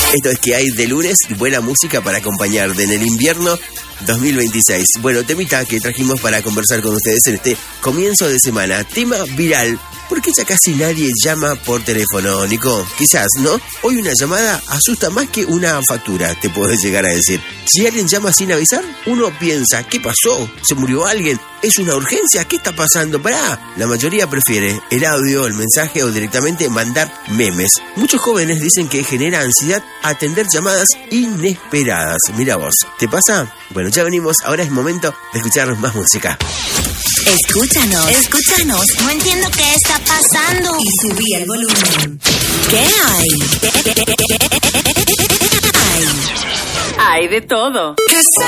Esto es que hay de lunes, buena música para acompañarte en el invierno 2026. Bueno, temita que trajimos para conversar con ustedes en este comienzo de semana. Tema viral. ¿Por qué ya casi nadie llama por teléfono, Nico? Quizás, ¿no? Hoy una llamada asusta más que una factura, te puedo llegar a decir. Si alguien llama sin avisar, uno piensa, ¿qué pasó? ¿Se murió alguien? ¿Es una urgencia? ¿Qué está pasando? Pará. La mayoría prefiere el audio, el mensaje o directamente mandar memes. Muchos jóvenes dicen que genera ansiedad atender llamadas inesperadas. Mira vos, ¿te pasa? Bueno, ya venimos. Ahora es momento de escuchar más música. Escúchanos. No entiendo qué está pasando. Y subí el volumen. ¿Qué hay? Hay de todo.